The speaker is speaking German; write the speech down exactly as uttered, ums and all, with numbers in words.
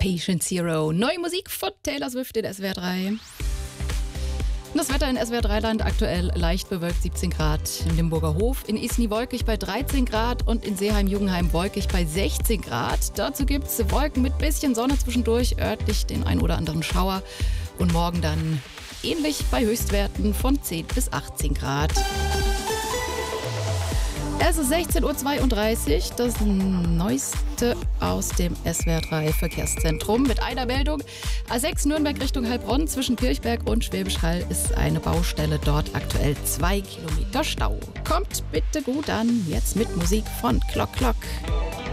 Patient Zero. Neue Musik von Taylor Swift in S W R drei. Das Wetter in S W R drei Land aktuell leicht bewölkt, siebzehn Grad im Limburger Hof, in Isny wolkig bei dreizehn Grad und in Seeheim-Jugenheim wolkig bei sechzehn Grad. Dazu gibt es Wolken mit bisschen Sonne zwischendurch, örtlich den ein oder anderen Schauer und morgen dann ähnlich bei Höchstwerten von zehn bis achtzehn Grad. Es ist sechzehn Uhr zweiunddreißig, das Neueste aus dem S W R drei Verkehrszentrum mit einer Meldung. A sechs Nürnberg Richtung Heilbronn zwischen Kirchberg und Schwäbisch Hall ist eine Baustelle, dort aktuell zwei Kilometer Stau. Kommt bitte gut an, jetzt mit Musik von Clock Clock.